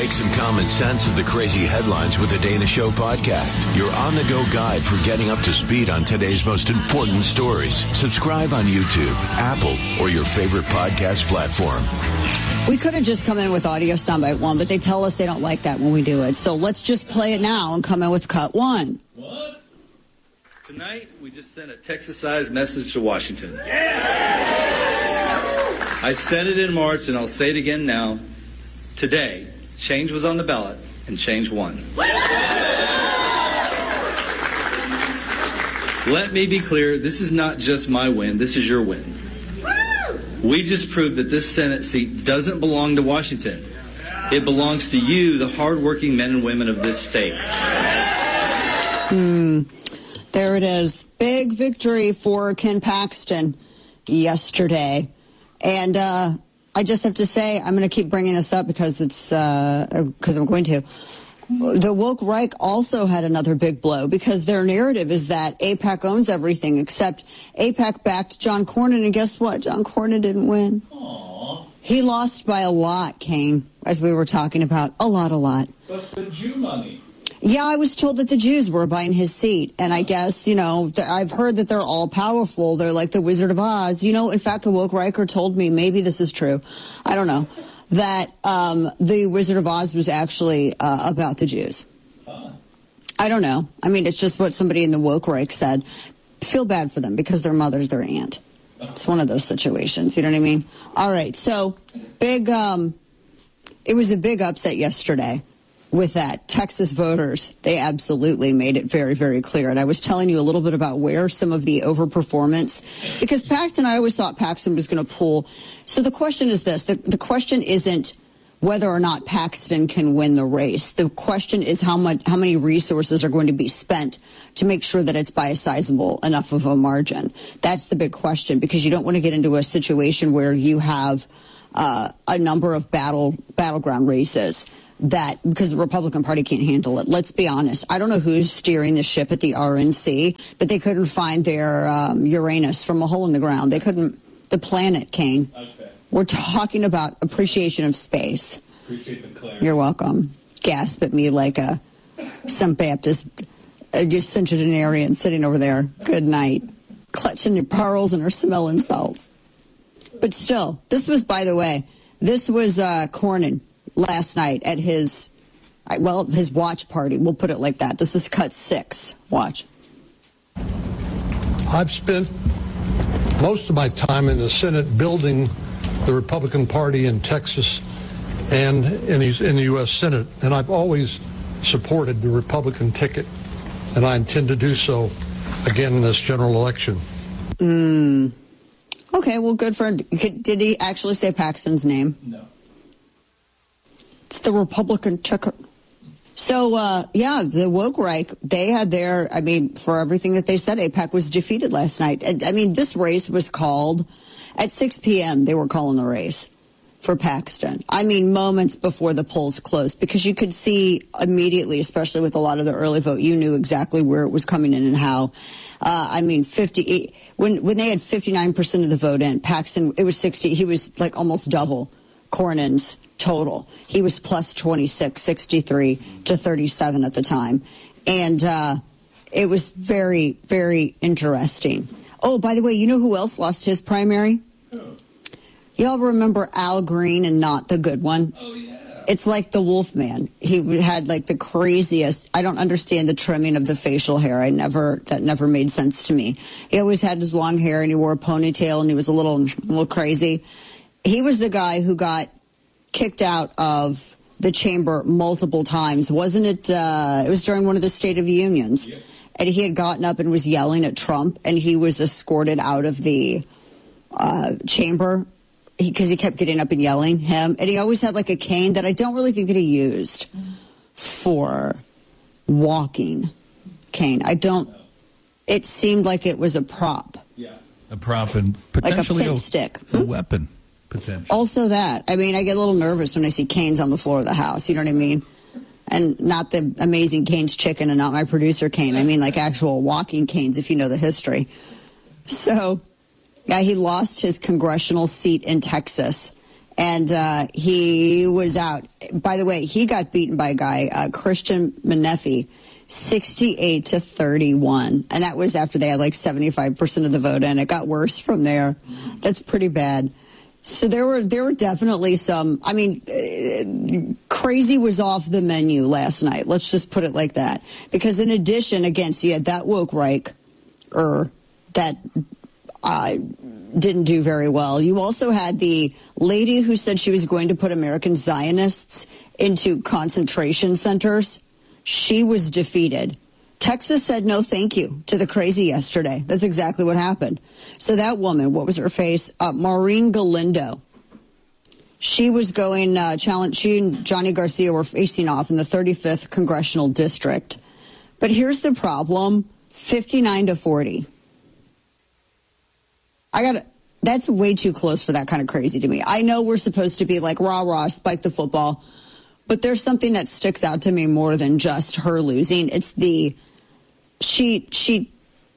Make some common sense of the crazy headlines with the Dana Show podcast. Your on-the-go guide for getting up to speed on today's most important stories. Subscribe on YouTube, Apple, or your favorite podcast platform. We could have just come in with audio soundbite 1, but they tell us they don't like that when we do it. So let's just play it now and come in with cut 1. What? Tonight, we just sent a Texas-sized message to Washington. Yeah! I said it in March, and I'll say it again now. Today, change was on the ballot, and change won. Let me be clear, this is not just my win, this is your win. We just proved that this Senate seat doesn't belong to Washington. It belongs to you, the hardworking men and women of this state. There it is. Big victory for Ken Paxton yesterday. And I just have to say, I'm going to keep bringing this up because I'm going to. The woke right also had another big blow because their narrative is that AIPAC owns everything, except AIPAC backed John Cornyn, and guess what? John Cornyn didn't win. Aww. He lost by a lot, Kane, as we were talking about. A lot. But the Jew money. Yeah, I was told that the Jews were buying his seat. And I guess, I've heard that they're all powerful. They're like the Wizard of Oz. In fact, a woke Riker told me, maybe this is true, I don't know, that the Wizard of Oz was actually about the Jews. I don't know. I mean, it's just what somebody in the woke Reich said. Feel bad for them because their mother's their aunt. It's one of those situations. You know what I mean? All right. So big. It was a big upset yesterday with that. Texas voters, they absolutely made it very, very clear. And I was telling you a little bit about where some of the overperformance, because Paxton, I always thought Paxton was going to pull. So the question is this. The question isn't whether or not Paxton can win the race. The question is how many resources are going to be spent to make sure that it's by a sizable enough of a margin. That's the big question, because you don't want to get into a situation where you have a number of battleground races because the Republican Party can't handle it. Let's be honest. I don't know who's steering the ship at the RNC, but they couldn't find their Uranus from a hole in the ground. They couldn't. The planet, Kane. Okay. We're talking about appreciation of space. Appreciate the clarity. You're welcome. Gasp at me like some Baptist centenarian sitting over there. Good night. Clutching your pearls and her smelling salts. But still, this was Cornyn last night at his watch party. We'll put it like that. This is cut 6. Watch. I've spent most of my time in the Senate building the Republican Party in Texas and in the U.S. Senate, and I've always supported the Republican ticket, and I intend to do so again in this general election. Okay, well, good for him. Did he actually say Paxton's name? No. It's the Republican ticket. So, the woke Reich, they had for everything that they said, AIPAC was defeated last night. This race was called at 6 p.m. They were calling the race for Paxton. Moments before the polls closed, because you could see immediately, especially with a lot of the early vote, you knew exactly where it was coming in and how. When they had 59% of the vote in, Paxton, it was 60. He was like almost double Cornyn's total. He was plus 26, 63 to 37 at the time. And it was very, very interesting. Oh, by the way, you know who else lost his primary? Who? Y'all remember Al Green and not the good one? Oh, yeah. It's like the Wolfman. He had like the craziest. I don't understand the trimming of the facial hair. That never made sense to me. He always had his long hair and he wore a ponytail and he was a little crazy. He was the guy who got kicked out of the chamber multiple times. Wasn't it? It was during one of the State of the Unions. Yep. And he had gotten up and was yelling at Trump, and he was escorted out of the chamber because he kept getting up and yelling him. And he always had like a cane that I don't really think that he used for walking. Cane. I don't. It seemed like it was a prop. Yeah. A prop and potentially like a pin stick. A weapon. Potentially. Also that. I get a little nervous when I see canes on the floor of the house. You know what I mean? And not the amazing Cane's chicken and not my producer Kane. I mean like actual walking canes, if you know the history. So, yeah, he lost his congressional seat in Texas. And he was out. By the way, he got beaten by a guy, Christian Menefee, 68-31. And that was after they had like 75% of the vote, and it got worse from there. That's pretty bad. So there were definitely some, I mean, crazy was off the menu last night. Let's just put it like that. Because in addition, again, so you had that woke Reich, that didn't do very well. You also had the lady who said she was going to put American Zionists into concentration centers. She was defeated. Texas said no thank you to the crazy yesterday. That's exactly what happened. So that woman, what was her face? Maureen Galindo. She was going challenge. She and Johnny Garcia were facing off in the 35th Congressional District. But here's the problem, 59-40. That's way too close for that kind of crazy to me. I know we're supposed to be like rah-rah, spike the football. But there's something that sticks out to me more than just her losing. It's Kane,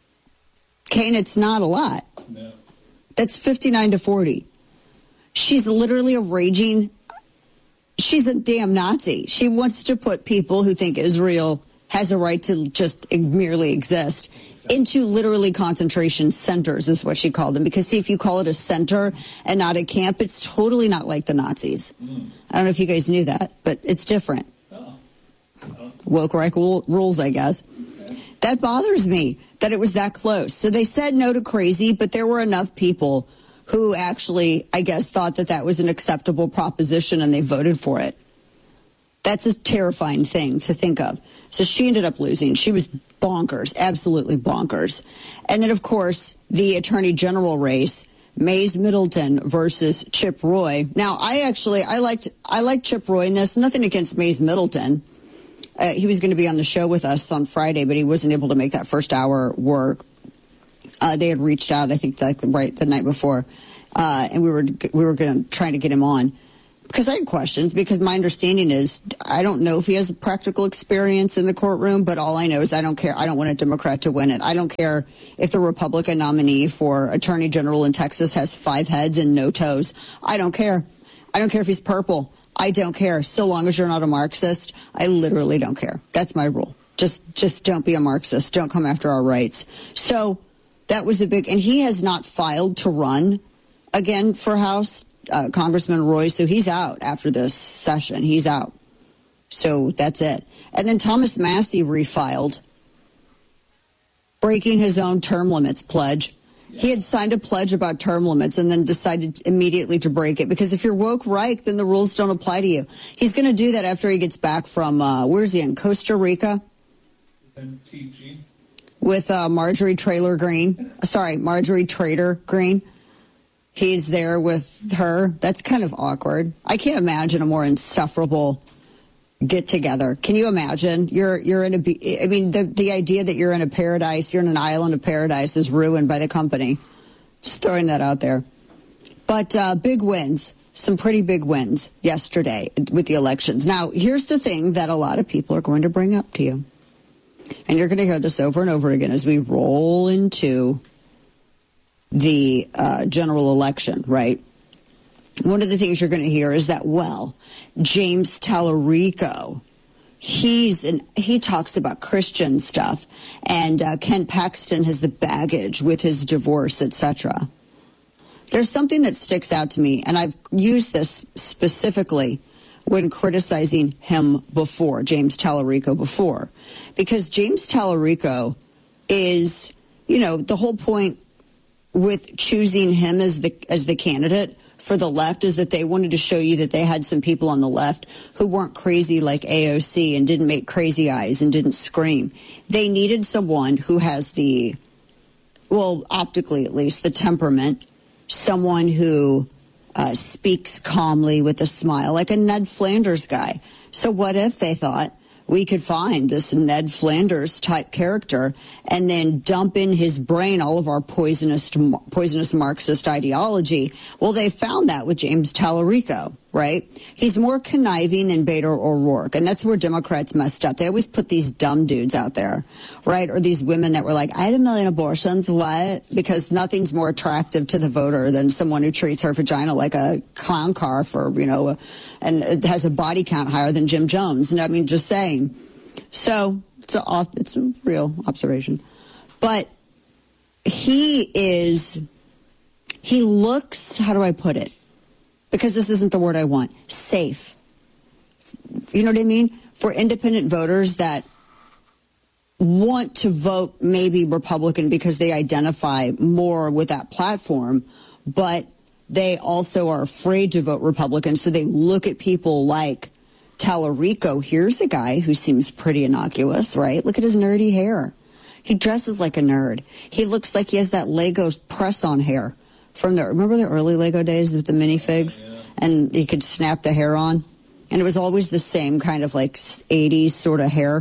it's not a lot. No. That's 59-40. She's literally she's a damn Nazi. She wants to put people who think Israel has a right to just merely exist into literally concentration centers, is what she called them. Because, see, if you call it a center and not a camp, it's totally not like the Nazis. I don't know if you guys knew that, but it's different. Woke Reich rules, I guess. That bothers me, that it was that close. So they said no to crazy, but there were enough people who actually, I guess, thought that was an acceptable proposition, and they voted for it. That's a terrifying thing to think of. So she ended up losing. She was bonkers, absolutely bonkers. And then, of course, the Attorney General race, Mays Middleton versus Chip Roy. Now, I liked Chip Roy in this. Nothing against Mays Middleton. He was going to be on the show with us on Friday, but he wasn't able to make that first hour work. They had reached out, I think, right the night before, and we were going to try to get him on. Because I had questions, because my understanding is, I don't know if he has practical experience in the courtroom, but all I know is I don't care. I don't want a Democrat to win it. I don't care if the Republican nominee for Attorney General in Texas has 5 heads and no toes. I don't care. I don't care if he's purple. I don't care. So long as you're not a Marxist, I literally don't care. That's my rule. Just don't be a Marxist. Don't come after our rights. So that was a big, and he has not filed to run again for House. Congressman Roy, so he's out after this session. He's out. So that's it. And then Thomas Massey refiled, breaking his own term limits pledge. Yeah. He had signed a pledge about term limits and then decided immediately to break it, because if you're woke Reich, then the rules don't apply to you. He's going to do that after he gets back from, where's he in, Costa Rica? MTG. With Marjorie Trader Greene. He's there with her. That's kind of awkward. I can't imagine a more insufferable get together. Can you imagine? You're in the idea that you're in a paradise, you're in an island of paradise is ruined by the company. Just throwing that out there. But big wins, some pretty big wins yesterday with the elections. Now, here's the thing that a lot of people are going to bring up to you. And you're going to hear this over and over again as we roll into the general election, right? One of the things you're going to hear is that, well, James Tallarico, he talks about Christian stuff, and Ken Paxton has the baggage with his divorce, etc. There's something that sticks out to me, and I've used this specifically when criticizing him before, James Tallarico before, because James Tallarico is, the whole point with choosing him as the candidate for the left is that they wanted to show you that they had some people on the left who weren't crazy like AOC and didn't make crazy eyes and didn't scream. They needed someone who has optically at least, the temperament, someone who speaks calmly with a smile, like a Ned Flanders guy. So what if they thought we could find this Ned Flanders type character and then dump in his brain all of our poisonous Marxist ideology? Well, they found that with James Tallarico, right? He's more conniving than Beto O'Rourke. And that's where Democrats messed up. They always put these dumb dudes out there, right? Or these women that were like, I had 1 million abortions. What? Because nothing's more attractive to the voter than someone who treats her vagina like a clown car for, and it has a body count higher than Jim Jones. And I mean, just saying. So it's a real observation. But he looks, how do I put it? Because this isn't the word I want, safe. You know what I mean? For independent voters that want to vote maybe Republican because they identify more with that platform, but they also are afraid to vote Republican, so they look at people like Tallarico. Here's a guy who seems pretty innocuous, right? Look at his nerdy hair. He dresses like a nerd. He looks like he has that Lego press-on hair. Remember the early Lego days with the minifigs? Yeah. And you could snap the hair on? And it was always the same kind of like 80s sort of hair.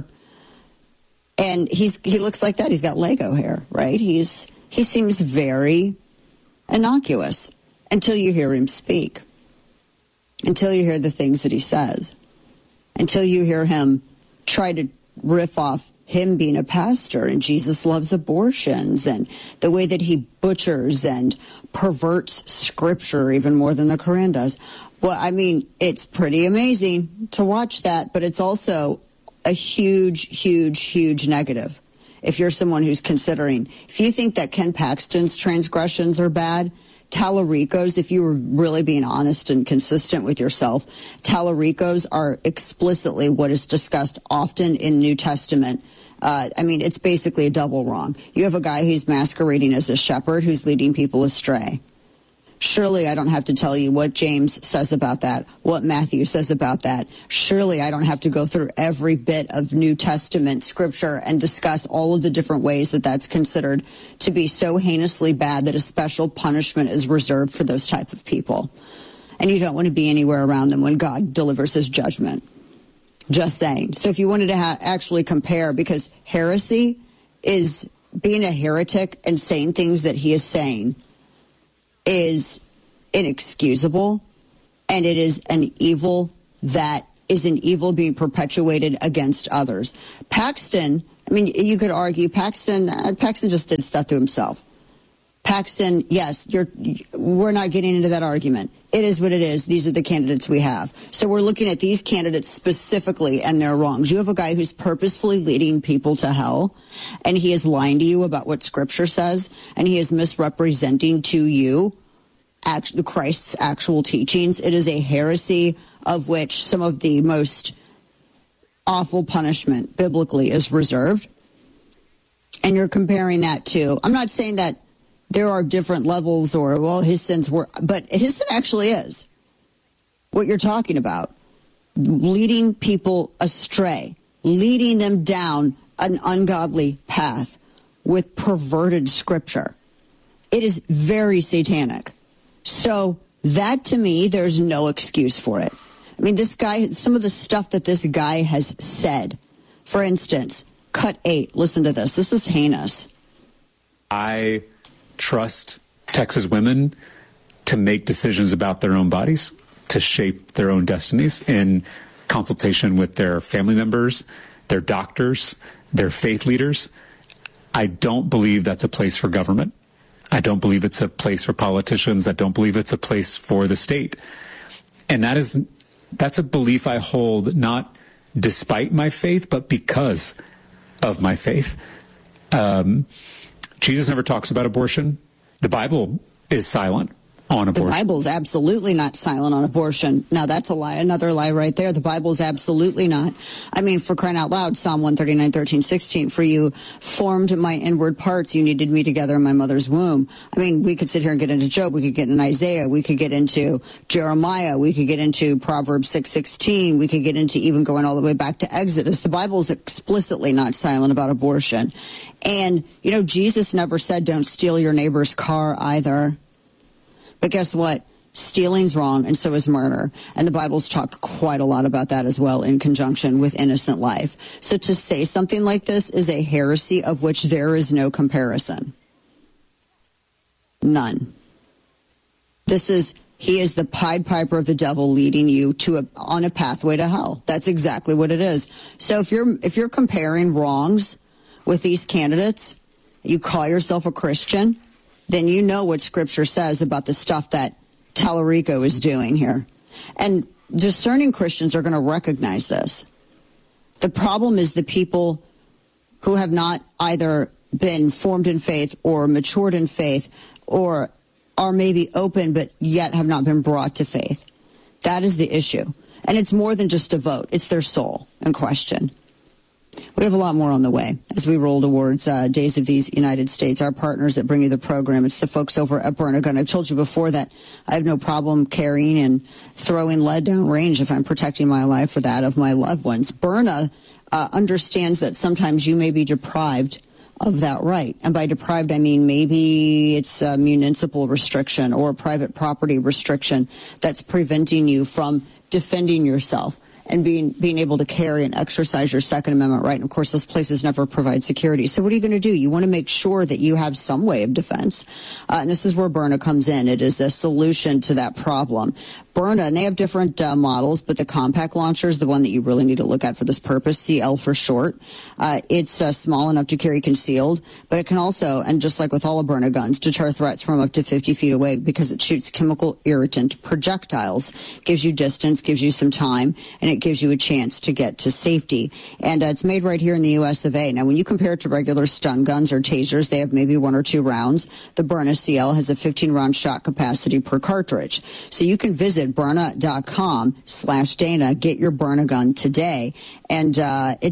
And he looks like that. He's got Lego hair, right? He seems very innocuous until you hear him speak. Until you hear the things that he says. Until you hear him try to riff off him being a pastor and Jesus loves abortions and the way that he butchers and perverts scripture even more than the Quran does. Well, I mean, it's pretty amazing to watch that, but it's also a huge, huge, huge negative. If you're someone who's considering, if you think that Ken Paxton's transgressions are bad, Tallarico's, if you were really being honest and consistent with yourself, Tallarico's are explicitly what is discussed often in New Testament. It's basically a double wrong. You have a guy who's masquerading as a shepherd who's leading people astray. Surely I don't have to tell you what James says about that, what Matthew says about that. Surely I don't have to go through every bit of New Testament scripture and discuss all of the different ways that that's considered to be so heinously bad that a special punishment is reserved for those type of people. And you don't want to be anywhere around them when God delivers his judgment. Just saying. So if you wanted to actually compare, because heresy is being a heretic and saying things that he is saying is inexcusable, and it is an evil that is an evil being perpetuated against others. Paxton, you could argue Paxton just did stuff to himself. Paxton, yes, we're not getting into that argument. It is what it is. These are the candidates we have. So we're looking at these candidates specifically and their wrongs. You have a guy who's purposefully leading people to hell, and he is lying to you about what Scripture says, and he is misrepresenting to you Christ's actual teachings. It is a heresy of which some of the most awful punishment biblically is reserved. And you're comparing that to, I'm not saying that there are different levels or, well, his sins were, but his sin actually is what you're talking about. Leading people astray, leading them down an ungodly path with perverted scripture. It is very satanic. So that, to me, there's no excuse for it. This guy, some of the stuff that this guy has said, for instance, cut 8, listen to this. This is heinous. I trust Texas women to make decisions about their own bodies, to shape their own destinies in consultation with their family members, their doctors, their faith leaders. I don't believe that's a place for government. I don't believe it's a place for politicians. I don't believe it's a place for the state. And that's a belief I hold not despite my faith, but because of my faith. Jesus never talks about abortion. The Bible is silent on abortion. The Bible's absolutely not silent on abortion. Now, that's a lie. Another lie right there. The Bible's absolutely not. For crying out loud, Psalm 139:13-16, for you formed my inward parts. You kneaded me together in my mother's womb. We could sit here and get into Job. We could get into Isaiah. We could get into Jeremiah. We could get into Proverbs 6:16. We could get into even going all the way back to Exodus. The Bible's explicitly not silent about abortion. And, Jesus never said don't steal your neighbor's car either. But guess what? Stealing's wrong, and so is murder. And the Bible's talked quite a lot about that as well in conjunction with innocent life. So to say something like this is a heresy of which there is no comparison. None. This is He is the Pied Piper of the devil, leading you on a pathway to hell. That's exactly what it is. So if you're comparing wrongs with these candidates, you call yourself a Christian, then you know what Scripture says about the stuff that Tallarico is doing here. And discerning Christians are going to recognize this. The problem is the people who have not either been formed in faith or matured in faith, or are maybe open but yet have not been brought to faith. That is the issue. And it's more than just a vote. It's their soul in question. We have a lot more on the way as we roll towards Days of These United States. Our partners that bring you the program, it's the folks over at Burn a Gun. I've told you before that I have no problem carrying and throwing lead down range if I'm protecting my life or that of my loved ones. Byrna understands that sometimes you may be deprived of that right. And by deprived, I mean maybe it's a municipal restriction or a private property restriction that's preventing you from defending yourself and being able to carry and exercise your Second Amendment right. And, of course, those places never provide security. So what are you going to do? You want to make sure that you have some way of defense. And this is where Byrna comes in. It is a solution to that problem. Byrna, and they have different models, but the compact launcher is the one that you really need to look at for this purpose, CL for short. It's small enough to carry concealed, but it can also, and just like with all of Byrna guns, deter threats from up to 50 feet away because it shoots chemical irritant projectiles, gives you distance, gives you some time, and it gives you a chance to get to safety. And it's made right here in the U.S. of A. Now, when you compare it to regular stun guns or tasers, they have maybe 1 or 2 rounds. The Byrna CL has a 15-round shot capacity per cartridge. So you can visit Byrna.com/Dana, get your Byrna gun today. And